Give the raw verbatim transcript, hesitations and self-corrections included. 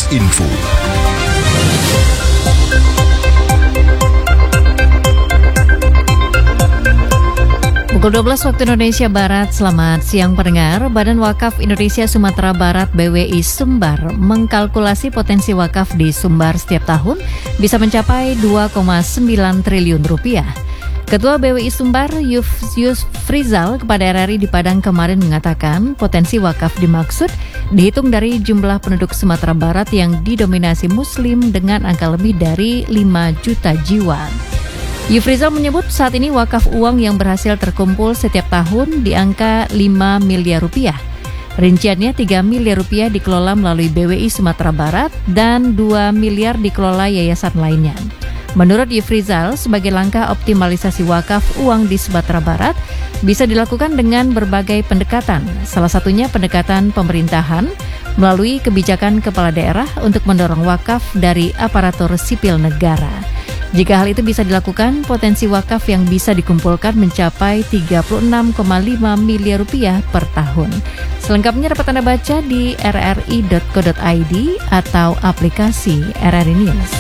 Info. Pukul dua belas waktu Indonesia Barat, selamat siang pendengar. Badan Wakaf Indonesia Sumatera Barat B W I Sumbar mengkalkulasi potensi wakaf di Sumbar setiap tahun bisa mencapai dua koma sembilan triliun rupiah. Ketua B W I Sumbar Yufrizal kepada R R I di Padang kemarin mengatakan potensi wakaf dimaksud dihitung dari jumlah penduduk Sumatera Barat yang didominasi Muslim dengan angka lebih dari lima juta jiwa. Yufrizal menyebut saat ini wakaf uang yang berhasil terkumpul setiap tahun di angka lima miliar rupiah. Rinciannya tiga miliar rupiah dikelola melalui B W I Sumatera Barat dan dua miliar dikelola yayasan lainnya. Menurut Yufrizal, sebagai langkah optimalisasi wakaf uang di Sumatera Barat bisa dilakukan dengan berbagai pendekatan, salah satunya pendekatan pemerintahan melalui kebijakan kepala daerah untuk mendorong wakaf dari aparatur sipil negara. Jika hal itu bisa dilakukan, potensi wakaf yang bisa dikumpulkan mencapai tiga puluh enam koma lima miliar rupiah per tahun. Selengkapnya dapat Anda baca di r r i dot co dot i d atau aplikasi R R I News.